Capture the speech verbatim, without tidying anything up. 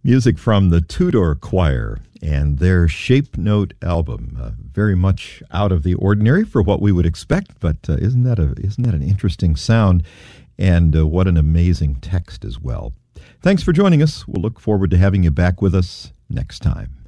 Music from the Tudor Choir and their Shape Note album. Uh, very much out of the ordinary for what we would expect, but uh, isn't that a isn't that an interesting sound? And uh, what an amazing text as well. Thanks for joining us. We'll look forward to having you back with us next time.